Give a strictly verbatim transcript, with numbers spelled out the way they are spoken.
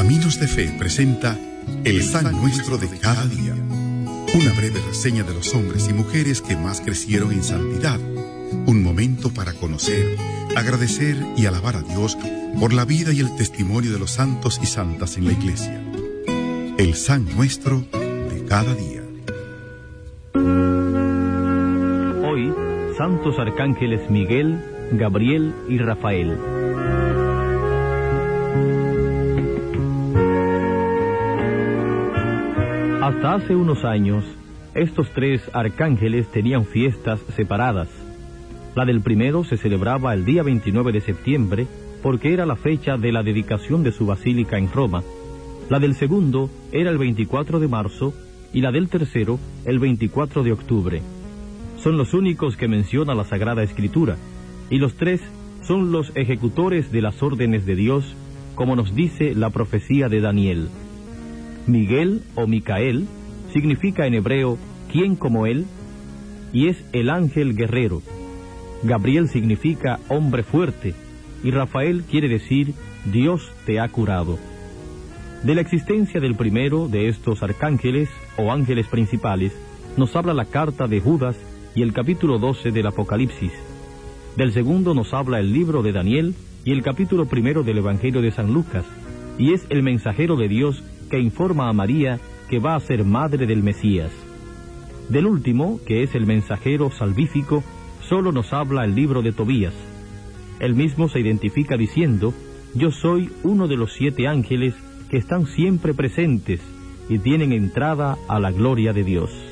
Caminos de Fe presenta El San Nuestro de cada día. Una breve reseña de los hombres y mujeres que más crecieron en santidad. Un momento para conocer, agradecer y alabar a Dios por la vida y el testimonio de los santos y santas en la Iglesia. El San Nuestro de cada día. Hoy, santos arcángeles Miguel, Gabriel y Rafael. Hasta hace unos años, estos tres arcángeles tenían fiestas separadas. La del primero se celebraba el día veintinueve de septiembre, porque era la fecha de la dedicación de su basílica en Roma. La del segundo era el veinticuatro de marzo y la del tercero el veinticuatro de octubre. Son los únicos que menciona la Sagrada Escritura, y los tres son los ejecutores de las órdenes de Dios, como nos dice la profecía de Daniel. Miguel o Micael significa en hebreo ¿quién como él? Y es el ángel guerrero. Gabriel significa hombre fuerte y Rafael quiere decir Dios te ha curado. De la existencia del primero de estos arcángeles o ángeles principales nos habla la carta de Judas y el capítulo doce del Apocalipsis. Del segundo nos habla el libro de Daniel y el capítulo primero del Evangelio de San Lucas, y es el mensajero de Dios que informa a María que va a ser madre del Mesías. Del último, que es el mensajero salvífico, solo nos habla el libro de Tobías. Él mismo se identifica diciendo: yo soy uno de los siete ángeles que están siempre presentes y tienen entrada a la gloria de Dios.